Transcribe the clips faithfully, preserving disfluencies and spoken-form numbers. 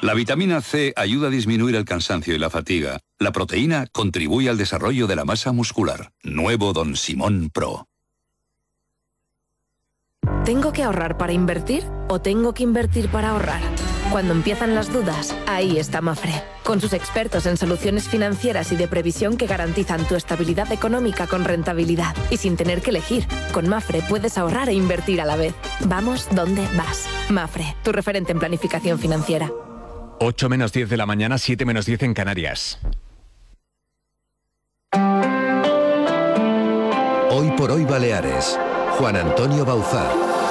La vitamina C ayuda a disminuir el cansancio y la fatiga. La proteína contribuye al desarrollo de la masa muscular. Nuevo Don Simón Pro. ¿Tengo que ahorrar para invertir o tengo que invertir para ahorrar? Cuando empiezan las dudas, ahí está Mafre, con sus expertos en soluciones financieras y de previsión que garantizan tu estabilidad económica con rentabilidad y sin tener que elegir. Con Mafre puedes ahorrar e invertir a la vez. Vamos donde vas. Mafre, tu referente en planificación financiera. ocho menos diez de la mañana, siete menos diez en Canarias. Hoy por hoy Baleares. Juan Antonio Bauzá.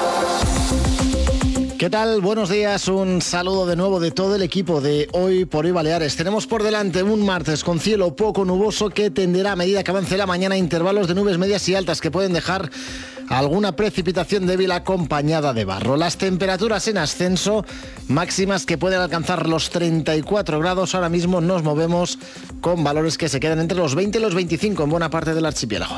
¿Qué tal? Buenos días, un saludo de nuevo de todo el equipo de Hoy por Hoy Baleares. Tenemos por delante un martes con cielo poco nuboso que tenderá a medida que avance la mañana intervalos de nubes medias y altas que pueden dejar alguna precipitación débil acompañada de barro. Las temperaturas en ascenso, máximas que pueden alcanzar los treinta y cuatro grados. Ahora mismo nos movemos con valores que se quedan entre los veinte y los veinticinco en buena parte del archipiélago.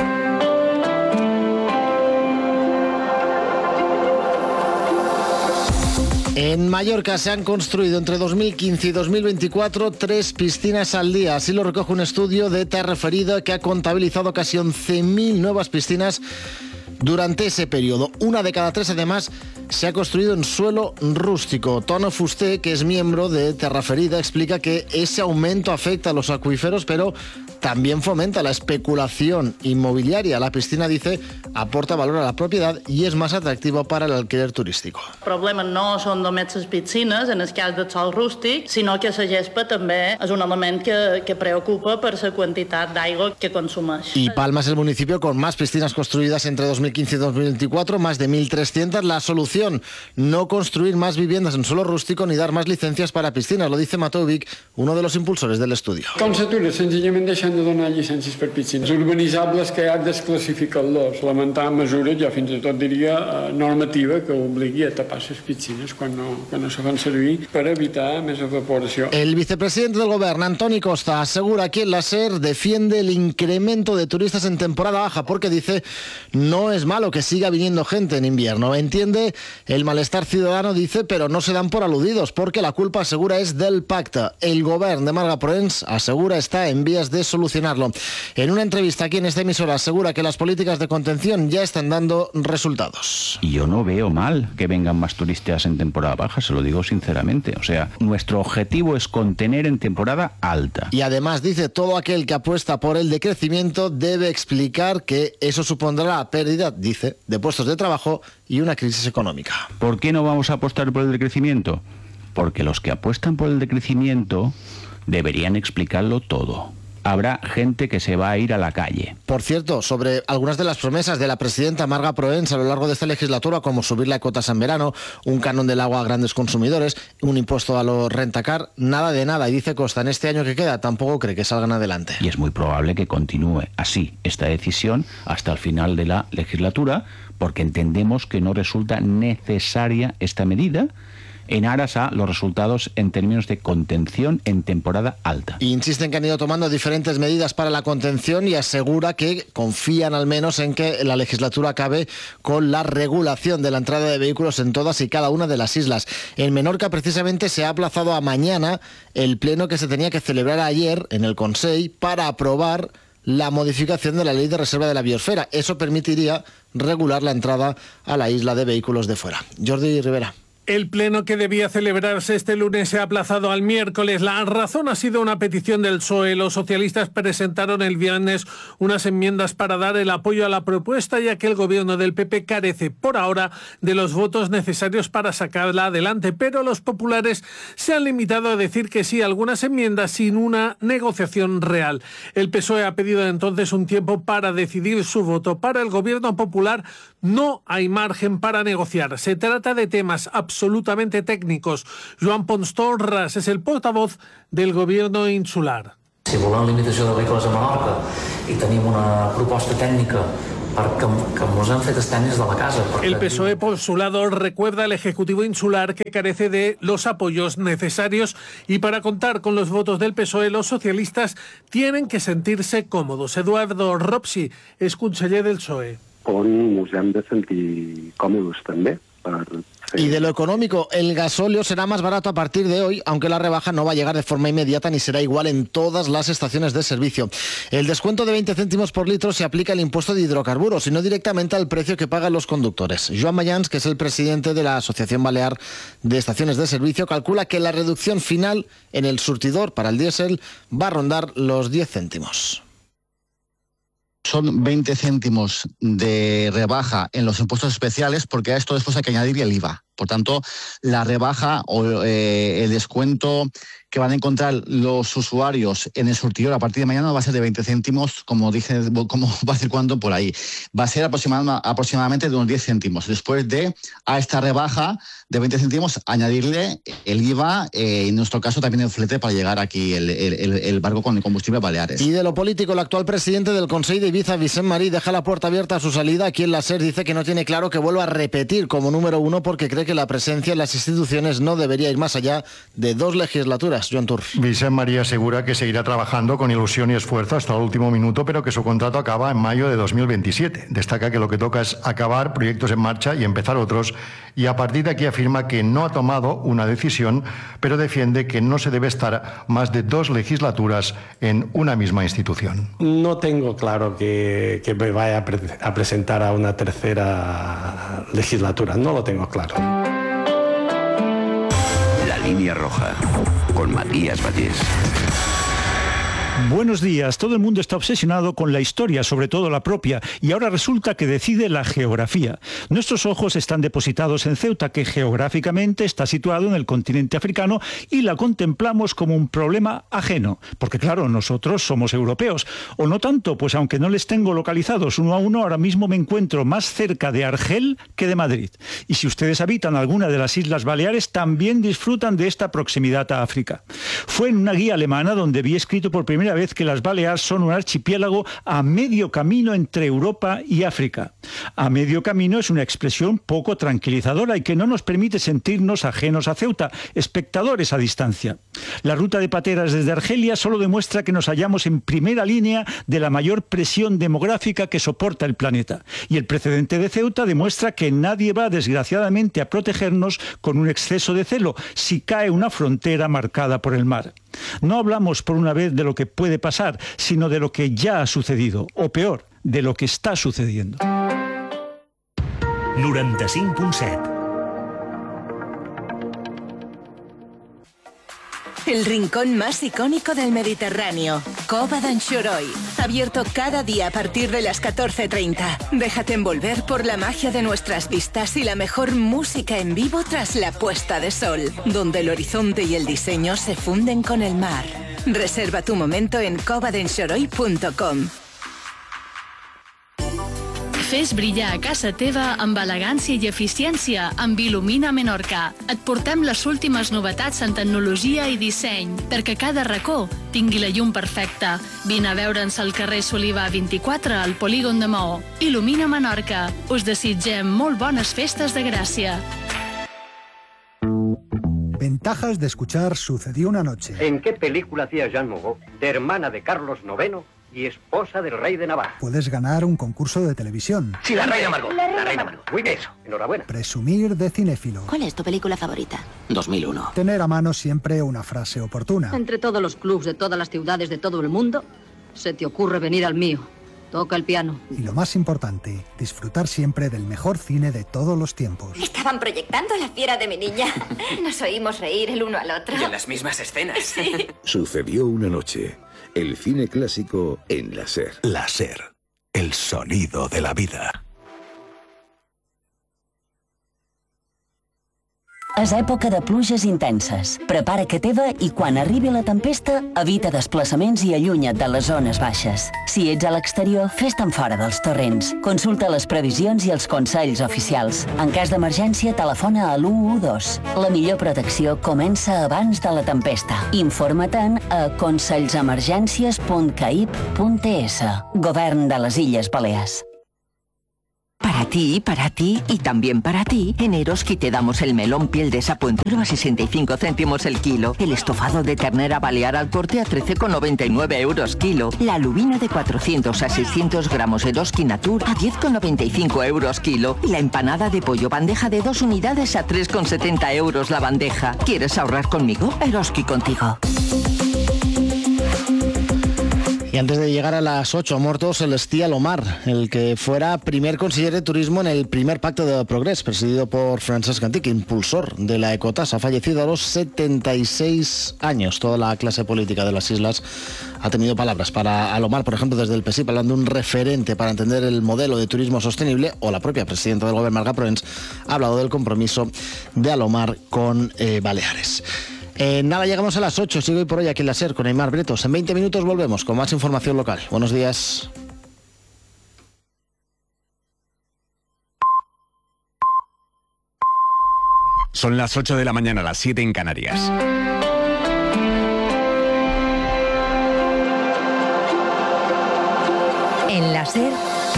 En Mallorca se han construido entre dos mil quince y dos mil veinticuatro tres piscinas al día. Así lo recoge un estudio de Te has referido que ha contabilizado casi once mil nuevas piscinas durante ese periodo. Una de cada tres, además, se ha construido en suelo rústico. Tono Fusté, que es miembro de Terra Ferida, explica que ese aumento afecta a los acuíferos, pero también fomenta la especulación inmobiliaria. La piscina, dice, aporta valor a la propiedad i és más atractivo para el alquiler turístico. El problema no són només les piscines, en el cas del sòl rústic, sinó que la gespa també és un element que, que preocupa per la quantitat d'aigua que consumeix. Y Palma es el municipio con más piscinas construidas entre dos mil quince y dos mil veinticuatro, más de mil trescientas. La solución, no construir más viviendas en suelo rústico ni dar más licencias para piscinas, lo dice Matovic, uno de los impulsores del estudio. Com s'atura? Senzillament deixant de donar llicències per piscines urbanitzables que ha desclassificat-los, lamentar mesures, jo fins i tot diria normativa, que obligui a tapar les piscines quan no, quan no se fan servir per evitar més evaporació. El vicepresidente del gobierno, Antoni Costa, asegura que la SER defiende el incremento de turistas en temporada baja porque dice no es malo que siga viniendo gente en invierno. Entiende el malestar ciudadano, dice, pero no se dan por aludidos porque la culpa, asegura, es del pacte. El gobierno de Marga Proens, asegura, está en vías de solucionarlo. En una entrevista aquí en esta emisora asegura que las políticas de contención ya están dando resultados. Y yo no veo mal que vengan más turistas en temporada baja, se lo digo sinceramente. O sea, nuestro objetivo es contener en temporada alta. Y además dice, todo aquel que apuesta por el decrecimiento debe explicar que eso supondrá la pérdida, dice, de puestos de trabajo y una crisis económica. ¿Por qué no vamos a apostar por el decrecimiento? Porque los que apuestan por el decrecimiento deberían explicarlo todo. Habrá gente que se va a ir a la calle. Por cierto, sobre algunas de las promesas de la presidenta Marga Proens a lo largo de esta legislatura, como subir la cuotas en verano, un canon del agua a grandes consumidores, un impuesto a los rentacar, nada de nada. Y dice Costa, en este año que queda tampoco cree que salgan adelante. Y es muy probable que continúe así esta decisión hasta el final de la legislatura, porque entendemos que no resulta necesaria esta medida en aras a los resultados en términos de contención en temporada alta. Insisten que han ido tomando diferentes medidas para la contención y asegura que confían al menos en que la legislatura acabe con la regulación de la entrada de vehículos en todas y cada una de las islas. En Menorca, precisamente, se ha aplazado a mañana el pleno que se tenía que celebrar ayer en el Consell para aprobar la modificación de la Ley de Reserva de la Biosfera. Eso permitiría regular la entrada a la isla de vehículos de fuera. Jordi Rivera. El pleno que debía celebrarse este lunes se ha aplazado al miércoles. La razón ha sido una petición del P S O E. Los socialistas presentaron el viernes unas enmiendas para dar el apoyo a la propuesta, ya que el gobierno del P P carece por ahora de los votos necesarios para sacarla adelante. Pero los populares se han limitado a decir que sí a algunas enmiendas sin una negociación real. El P S O E ha pedido entonces un tiempo para decidir su voto. Para el gobierno popular no hay margen para negociar. Se trata de temas absolutamente técnicos. Joan Pons Torres es el portavoz del gobierno insular. Si volem limitació de vehicles a Menorca i tenim una proposta tècnica perquè que ens han fet els tècnics de la casa. El P S O E, por su lado, recuerda al Ejecutivo insular que carece de los apoyos necesarios y para contar con los votos del P S O E, los socialistas tienen que sentirse cómodos. Eduardo Ropsi és conseller del P S O E. On ens hem de sentir còmodes també per Y de lo económico, el gasóleo será más barato a partir de hoy, aunque la rebaja no va a llegar de forma inmediata ni será igual en todas las estaciones de servicio. El descuento de veinte céntimos por litro se aplica al impuesto de hidrocarburos y no directamente al precio que pagan los conductores. Joan Mayans, que es el presidente de la Asociación Balear de Estaciones de Servicio, calcula que la reducción final en el surtidor para el diésel va a rondar los diez céntimos. Son veinte céntimos de rebaja en los impuestos especiales, porque a esto después hay que añadir el I V A. Por tanto, la rebaja o eh, el descuento que van a encontrar los usuarios en el surtidor a partir de mañana va a ser de veinte céntimos, como dije, como va circulando por ahí. Va a ser aproximadamente de unos diez céntimos. Después de a esta rebaja de veinte céntimos, añadirle el I V A, eh, en nuestro caso también el flete para llegar aquí, el, el, el barco con el combustible Baleares. Y de lo político, el actual presidente del Consell de Ibiza, Vicent Marí, deja la puerta abierta a su salida. Aquí en la SER dice que no tiene claro que vuelva a repetir como número uno porque cree que la presencia en las instituciones no debería ir más allá de dos legislaturas. Joan Tur. Vicent Marí asegura que seguirá trabajando con ilusión y esfuerzo hasta el último minuto, pero que su contrato acaba en mayo de dos mil veintisiete. Destaca que lo que toca es acabar proyectos en marcha y empezar otros, y a partir de aquí afirma que no ha tomado una decisión, pero defiende que no se debe estar más de dos legislaturas en una misma institución. No tengo claro que, que me vaya a, pre a presentar a una tercera legislatura, no lo tengo claro. La línea roja, con Matías Vallés. Buenos días. Todo el mundo está obsesionado con la historia, sobre todo la propia, y ahora resulta que decide la geografía. Nuestros ojos están depositados en Ceuta, que geográficamente está situado en el continente africano, y la contemplamos como un problema ajeno, porque claro, nosotros somos europeos. O no tanto, pues aunque no les tengo localizados uno a uno, ahora mismo me encuentro más cerca de Argel que de Madrid. Y si ustedes habitan alguna de las Islas Baleares, también disfrutan de esta proximidad a África. Fue en una guía alemana donde vi escrito por primera vez que las Baleares son un archipiélago a medio camino entre Europa y África. A medio camino es una expresión poco tranquilizadora y que no nos permite sentirnos ajenos a Ceuta, espectadores a distancia. La ruta de pateras desde Argelia solo demuestra que nos hallamos en primera línea de la mayor presión demográfica que soporta el planeta. Y el precedente de Ceuta demuestra que nadie va, desgraciadamente, a protegernos con un exceso de celo si cae una frontera marcada por el mar. No hablamos por una vez de lo que puede pasar, sino de lo que ya ha sucedido, o peor, de lo que está sucediendo. noranta-cinc punt set. El rincón más icónico del Mediterráneo, Cova d'Anxoroy. Abierto cada día a partir de las catorce treinta. Déjate envolver por la magia de nuestras vistas y la mejor música en vivo tras la puesta de sol, donde el horizonte y el diseño se funden con el mar. Reserva tu momento en cova d'anxoroy punto com. Fes brillar a casa teva amb elegància i eficiència amb Il·lumina Menorca. Et portem les últimes novetats en tecnologia i disseny perquè cada racó tingui la llum perfecta. Vine a veure'ns al carrer Soliva vint-i-quatre al polígon de Maó. Il·lumina Menorca. Us desitgem molt bones festes de Gràcia. Ventajas de escuchar Sucedió una noche. ¿En qué película hacía Jean Moreau, de hermana de Carlos noveno y esposa del rey de Navarra? Puedes ganar un concurso de televisión. Sí, la reina Margot. La reina, reina Margot. Muy bien, eso. Enhorabuena. Presumir de cinéfilo. ¿Cuál es tu película favorita? dos mil uno. Tener a mano siempre una frase oportuna. Entre todos los clubs de todas las ciudades de todo el mundo, se te ocurre venir al mío. Toca el piano. Y lo más importante, disfrutar siempre del mejor cine de todos los tiempos. Estaban proyectando La fiera de mi niña. Nos oímos reír el uno al otro. Y en las mismas escenas. Sí. Sucedió una noche. El cine clásico en la SER. La SER. El sonido de la vida. És època de pluges intenses. Prepara que teva i quan arribi la tempesta, evita desplaçaments i allunya't de les zones baixes. Si ets a l'exterior, fes-te'n fora dels torrents. Consulta les previsions i els consells oficials. En cas d'emergència, telefona a l'u u dos. La millor protecció comença abans de la tempesta. Informa-te'n a consellsemergències punt caip punt es. Govern de les Illes Balears. Para ti, para ti y también para ti, en Eroski te damos el melón piel de sapo entero a sesenta y cinco céntimos el kilo, el estofado de ternera balear al corte a trece con noventa y nueve euros kilo, la lubina de cuatrocientos a seiscientos gramos Eroski Natur a diez con noventa y cinco euros kilo y la empanada de pollo bandeja de dos unidades a tres con setenta euros la bandeja. ¿Quieres ahorrar conmigo? Eroski contigo. Y antes de llegar a las ocho, ha muerto Celestí Alomar, el que fuera primer conseller de Turismo en el primer Pacto de Progrés, presidido por Francesc Antich, impulsor de la Ecotasa. Ha fallecido a los setenta y seis años. Toda la clase política de las islas ha tenido palabras para Alomar, por ejemplo, desde el P S I P, hablando de un referente para entender el modelo de turismo sostenible, o la propia presidenta del Gobierno, Marga Proens, ha hablado del compromiso de Alomar con eh, Baleares. Eh, nada, llegamos a las ocho, sigo hoy por hoy aquí en la SER con Aimar Bretos. En veinte minutos volvemos con más información local. Buenos días. Son las ocho de la mañana, las siete en Canarias. En la SER,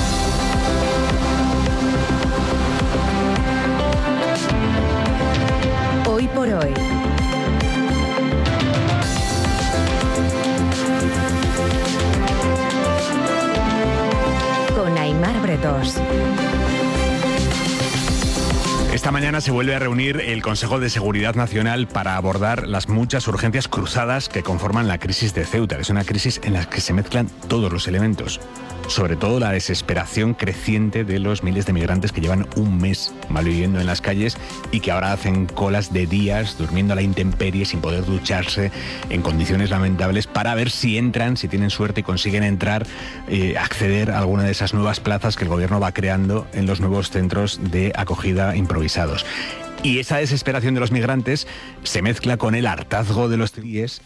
hoy por hoy. Con Aimar Bretos. Esta mañana se vuelve a reunir el Consejo de Seguridad Nacional para abordar las muchas urgencias cruzadas que conforman la crisis de Ceuta. Es una crisis en la que se mezclan todos los elementos, sobre todo la desesperación creciente de los miles de migrantes que llevan un mes malviviendo en las calles y que ahora hacen colas de días durmiendo a la intemperie sin poder ducharse en condiciones lamentables para ver si entran, si tienen suerte y consiguen entrar, eh, acceder a alguna de esas nuevas plazas que el gobierno va creando en los nuevos centros de acogida improvisados. Y esa desesperación de los migrantes se mezcla con el hartazgo de los ceutíes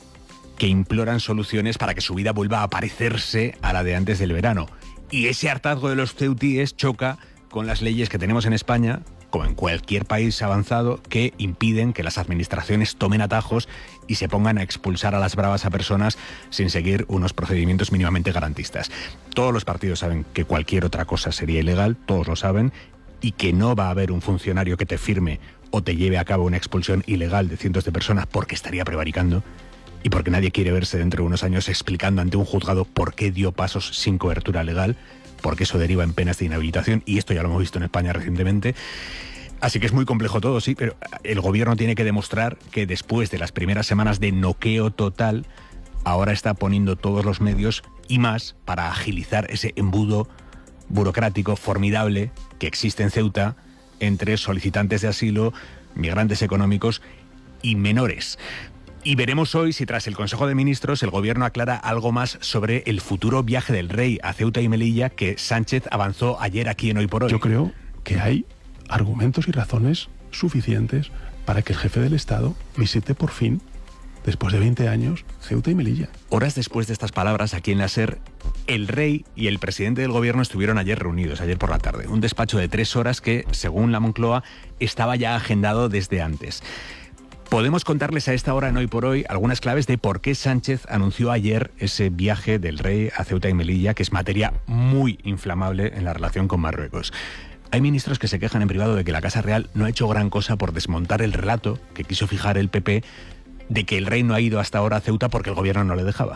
que imploran soluciones para que su vida vuelva a parecerse a la de antes del verano. Y ese hartazgo de los ceutíes choca con las leyes que tenemos en España, como en cualquier país avanzado, que impiden que las administraciones tomen atajos y se pongan a expulsar a las bravas a personas sin seguir unos procedimientos mínimamente garantistas. Todos los partidos saben que cualquier otra cosa sería ilegal, todos lo saben, y que no va a haber un funcionario que te firme o te lleve a cabo una expulsión ilegal de cientos de personas porque estaría prevaricando. Y porque nadie quiere verse dentro de unos años explicando ante un juzgado por qué dio pasos sin cobertura legal, porque eso deriva en penas de inhabilitación, y esto ya lo hemos visto en España recientemente. Así que es muy complejo todo, sí, pero el gobierno tiene que demostrar que después de las primeras semanas de noqueo total, ahora está poniendo todos los medios y más para agilizar ese embudo burocrático formidable que existe en Ceuta entre solicitantes de asilo, migrantes económicos y menores. Y veremos hoy si tras el Consejo de Ministros el Gobierno aclara algo más sobre el futuro viaje del rey a Ceuta y Melilla que Sánchez avanzó ayer aquí en Hoy por Hoy. Yo creo que hay argumentos y razones suficientes para que el jefe del Estado visite por fin, después de veinte años, Ceuta y Melilla. Horas después de estas palabras, aquí en la SER, el rey y el presidente del Gobierno estuvieron ayer reunidos, ayer por la tarde. Un despacho de tres horas que, según la Moncloa, estaba ya agendado desde antes. Podemos contarles a esta hora en Hoy por Hoy algunas claves de por qué Sánchez anunció ayer ese viaje del rey a Ceuta y Melilla, que es materia muy inflamable en la relación con Marruecos. Hay ministros que se quejan en privado de que la Casa Real no ha hecho gran cosa por desmontar el relato que quiso fijar el P P de que el rey no ha ido hasta ahora a Ceuta porque el gobierno no le dejaba.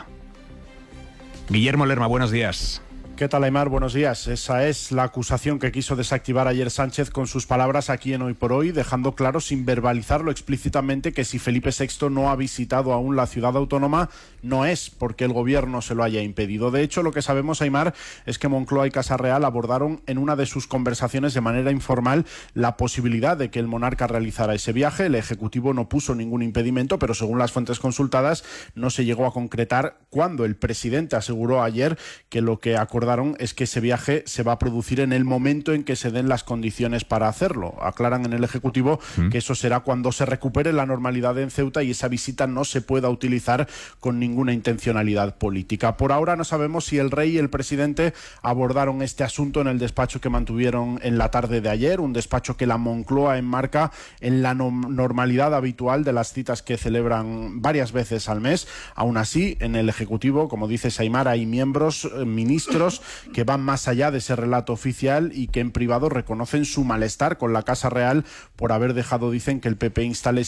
Guillermo Lerma, buenos días. ¿Qué tal, Aimar? Buenos días. Esa es la acusación que quiso desactivar ayer Sánchez con sus palabras aquí en Hoy por Hoy, dejando claro, sin verbalizarlo explícitamente, que si Felipe sexto no ha visitado aún la ciudad autónoma, no es porque el gobierno se lo haya impedido. De hecho, lo que sabemos, Aimar, es que Moncloa y Casa Real abordaron en una de sus conversaciones de manera informal la posibilidad de que el monarca realizara ese viaje. El Ejecutivo no puso ningún impedimento, pero según las fuentes consultadas, no se llegó a concretar cuándo. El presidente aseguró ayer que lo que acordó es que ese viaje se va a producir en el momento en que se den las condiciones para hacerlo. Aclaran en el Ejecutivo mm. que eso será cuando se recupere la normalidad en Ceuta y esa visita no se pueda utilizar con ninguna intencionalidad política. Por ahora no sabemos si el rey y el presidente abordaron este asunto en el despacho que mantuvieron en la tarde de ayer, un despacho que la Moncloa enmarca en la no- normalidad habitual de las citas que celebran varias veces al mes. Aún así, en el Ejecutivo, como dice Aimar, hay miembros, eh, ministros medios que van más allá de ese relato oficial y que en privado reconocen su malestar con la Casa Real por haber dejado, dicen, que el P P instale